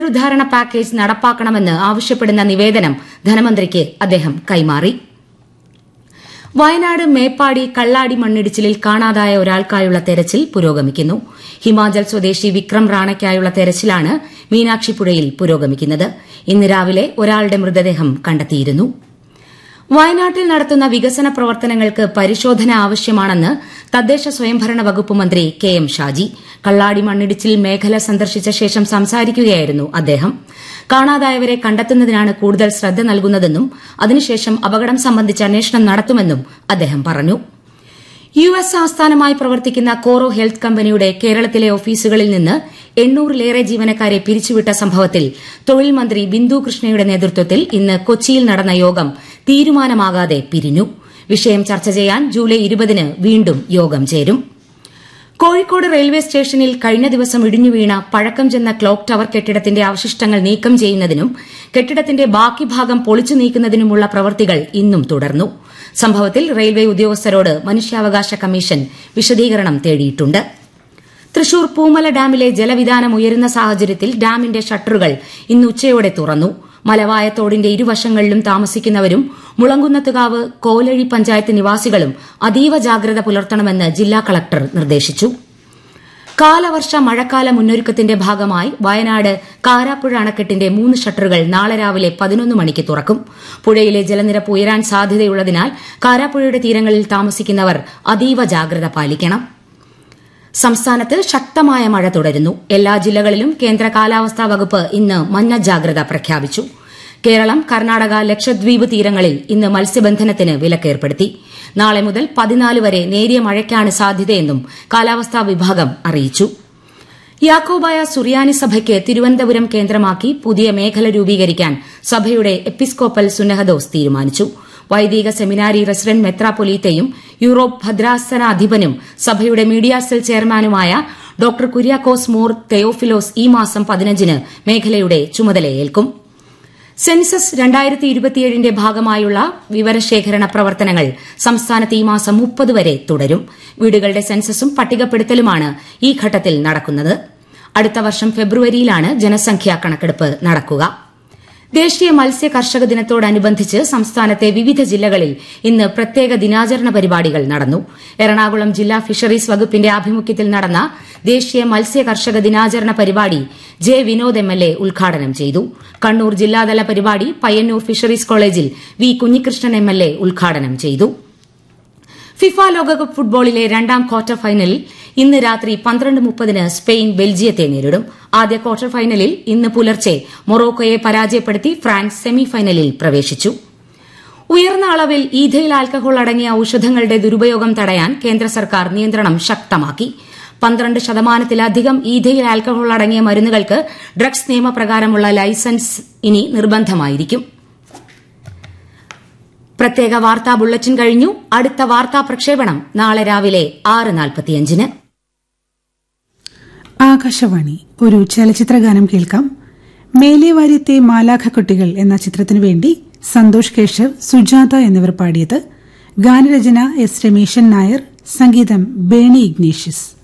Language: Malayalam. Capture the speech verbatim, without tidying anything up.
പുനരുദ്ധാരണ പാക്കേജ് നടപ്പാക്കണമെന്ന് ആവശ്യപ്പെടുന്ന നിവേദനം ധനമന്ത്രിക്ക് അദ്ദേഹം കൈമാറി. വയനാട് മേപ്പാടി കള്ളാടി മണ്ണിടിച്ചിലിൽ കാണാതായ ഒരാൾക്കായുള്ള തെരച്ചിൽ പുരോഗമിക്കുന്നു. ഹിമാചൽ സ്വദേശി വിക്രം റാണയ്ക്കായുള്ള തെരച്ചിലാണ് മീനാക്ഷിപ്പുഴയിൽ പുരോഗമിക്കുന്നത്. ഇന്ന് രാവിലെ ഒരാളുടെ മൃതദേഹം കണ്ടെത്തിയിരുന്നു. വയനാട്ടിൽ നടത്തുന്ന വികസന പ്രവർത്തനങ്ങൾക്ക് പരിശോധന ആവശ്യമാണെന്ന് തദ്ദേശ സ്വയംഭരണ വകുപ്പ് മന്ത്രി കെ എം ഷാജി. കള്ളാടി മണ്ണിടിച്ചിൽ മേഖല സന്ദർശിച്ച ശേഷം സംസാരിക്കുകയായിരുന്നു അദ്ദേഹം. കാണാതായവരെ കണ്ടെത്തുന്നതിനാണ് കൂടുതൽ ശ്രദ്ധ നൽകുന്നതെന്നും അതിനുശേഷം അപകടം സംബന്ധിച്ച് അന്വേഷണം നടത്തുമെന്നും അദ്ദേഹം പറഞ്ഞു. യു എസ് ആസ്ഥാനമായി പ്രവർത്തിക്കുന്ന കോറോ ഹെൽത്ത് കമ്പനിയുടെ കേരളത്തിലെ ഓഫീസുകളിൽ നിന്ന് എണ്ണൂറിലേറെ ജീവനക്കാരെ പിരിച്ചുവിട്ട സംഭവത്തിൽ തൊഴിൽ മന്ത്രി ബിന്ദു കൃഷ്ണയുടെ നേതൃത്വത്തിൽ ഇന്ന് കൊച്ചിയിൽ നടന്ന യോഗം തീരുമാനമാകാതെ പിരിഞ്ഞു. വിഷയം ചർച്ച ചെയ്യാൻ ജൂലൈ ഇരുപതിന് വീണ്ടും യോഗം ചേരും. കോഴിക്കോട് റെയിൽവേ സ്റ്റേഷനിൽ കഴിഞ്ഞ ദിവസം ഇടിഞ്ഞുവീണ പഴക്കം ചെന്ന ക്ലോക്ക് ടവർ കെട്ടിടത്തിന്റെ അവശിഷ്ടങ്ങൾ നീക്കം ചെയ്യുന്നതിനും കെട്ടിടത്തിന്റെ ബാക്കി ഭാഗം പൊളിച്ചു നീക്കുന്നതിനുമുള്ള പ്രവൃത്തികൾ ഇന്നും തുടർന്നു. സംഭവത്തിൽ റെയിൽവേ ഉദ്യോഗസ്ഥരോട് മനുഷ്യാവകാശ കമ്മീഷൻ വിശദീകരണം തേടിയിട്ടുണ്ട്. തൃശൂർ പൂമല ഡാമിലെ ജലവിതാനം ഉയരുന്ന സാഹചര്യത്തിൽ ഡാമിന്റെ ഷട്ടറുകൾ ഇന്ന് ഉച്ചയോടെ തുറന്നു. മലവായത്തോടിന്റെ ഇരുവശങ്ങളിലും താമസിക്കുന്നവരും മുളങ്കുന്നത്തുകാവ് കോലഴി പഞ്ചായത്ത് നിവാസികളും അതീവ ജാഗ്രത പുലർത്തണമെന്ന് ജില്ലാ കളക്ടർ നിർദ്ദേശിച്ചു. കാലവർഷ മഴക്കാല മുന്നൊരുക്കത്തിന്റെ ഭാഗമായി വയനാട് കാരാപ്പുഴ അണക്കെട്ടിന്റെ മൂന്ന് ഷട്ടറുകൾ നാളെ രാവിലെ പതിനൊന്ന് മണിക്ക് തുറക്കും. പുഴയിലെ ജലനിരപ്പ് ഉയരാൻ സാധ്യതയുള്ളതിനാൽ കാരാപ്പുഴയുടെ തീരങ്ങളിൽ താമസിക്കുന്നവർ അതീവ ജാഗ്രത പാലിക്കണം. സംസ്ഥാനത്ത് ശക്തമായ മഴ തുടരുന്നു. എല്ലാ ജില്ലകളിലും കേന്ദ്ര കാലാവസ്ഥാ വകുപ്പ് ഇന്ന് മഞ്ഞ ജാഗ്രത പ്രഖ്യാപിച്ചു. കേരളം, കർണാടക, ലക്ഷദ്വീപ് തീരങ്ങളിൽ ഇന്ന് മത്സ്യബന്ധനത്തിന് വിലക്കേർപ്പെടുത്തി. നാളെ മുതൽ പതിനാല് വരെ നേരിയ മഴയ്ക്കാണ് സാധ്യതയെന്നും കാലാവസ്ഥാ വിഭാഗം അറിയിച്ചു. യാക്കോബായ സുറിയാനി സഭയ്ക്ക് തിരുവനന്തപുരം കേന്ദ്രമാക്കി പുതിയ മേഖല രൂപീകരിക്കാൻ സഭയുടെ എപ്പിസ്കോപ്പൽ സുന്നഹദോസ് തീരുമാനിച്ചു. വൈദിക സെമിനാരി റെസിഡന്റ് മെത്രാപ്പൊലീത്തയും യൂറോപ്പ് ഭദ്രാസനാധിപനും സഭയുടെ മീഡിയ സെൽ ചെയർമാനുമായ ഡോക്ടർ കുര്യാക്കോസ് മോർ തെയോഫിലോസ് ഈ മാസം പതിനഞ്ചിന് മേഖലയുടെ ചുമതലയേൽക്കും. സെൻസസ് രണ്ടായിരത്തി ഇരുപത്തിയേഴിന്റെ ഭാഗമായുള്ള വിവരശേഖരണ പ്രവർത്തനങ്ങൾ സംസ്ഥാനത്ത് ഈ മാസം മുപ്പത് വരെ തുടരും. വീടുകളുടെ സെൻസസും പട്ടികപ്പെടുത്തലുമാണ് ഈ ഘട്ടത്തിൽ നടക്കുന്നത്. അടുത്ത വർഷം ഫെബ്രുവരിയിലാണ് ജനസംഖ്യാ കണക്കെടുപ്പ് നടക്കുക. ദേശീയ മത്സ്യ കർഷക ദിനത്തോടനുബന്ധിച്ച് സംസ്ഥാനത്തെ വിവിധ ജില്ലകളിൽ ഇന്ന് പ്രത്യേക ദിനാചരണ പരിപാടികൾ നടന്നു. എറണാകുളം ജില്ലാ ഫിഷറീസ് വകുപ്പിന്റെ ആഭിമുഖ്യത്തിൽ നടന്ന ദേശീയ മത്സ്യ കർഷക ദിനാചരണ പരിപാടി J Vinod M L A ഉദ്ഘാടനം ചെയ്തു. കണ്ണൂർ ജില്ലാതല പരിപാടി പയ്യന്നൂർ ഫിഷറീസ് കോളേജിൽ V Kunhikrishnan M L A ഉദ്ഘാടനം ചെയ്തു. ഫിഫ ലോകകപ്പ് ഫുട്ബോളിലെ രണ്ടാം ക്വാർട്ടർ ഫൈനലിൽ ഇന്ന് രാത്രി പന്ത്രണ്ട് മുപ്പതിന് സ്പെയിൻ ബെൽജിയത്തെ നേരിടും. ആദ്യ ക്വാർട്ടർ ഫൈനലിൽ ഇന്ന് പുലർച്ചെ മൊറോക്കോയെ പരാജയപ്പെടുത്തി ഫ്രാൻസ് സെമിഫൈനലിൽ പ്രവേശിച്ചു. ഉയർന്ന അളവിൽ ഈഥൈൽ ആൽക്കഹോൾ അടങ്ങിയ ഔഷധങ്ങളുടെ ദുരുപയോഗം തടയാൻ കേന്ദ്ര സർക്കാർ നിയന്ത്രണം ശക്തമാക്കി. പന്ത്രണ്ട് ശതമാനത്തിലധികം ഈഥൈൽ ആൽക്കഹോൾ അടങ്ങിയ മരുന്നുകൾക്ക് ഡ്രഗ്സ് നിയമപ്രകാരമുള്ള ലൈസൻസ് ഇനി നിർബന്ധമായിരിക്കും. പ്രത്യേക വാർത്താ ബുള്ളറ്റിൻ കഴിഞ്ഞു. അടുത്ത വാർത്താ പ്രക്ഷേപണം നാളെ രാവിലെ ആറ് നാൽപ്പത്തിയഞ്ചിന്. ആകാശവാണി. ഒരു ചലച്ചിത്രഗാനം കേൾക്കാം. മേലേവാര്യത്തെ മാലാഖക്കുട്ടികൾ എന്ന ചിത്രത്തിനു വേണ്ടി സന്തോഷ് കേശവ്, സുജാത എന്നിവർ പാടിയത്. ഗാനരചന എസ് രമേശൻ നായർ, സംഗീതം ബേണി ഇഗ്നേഷ്യസ്.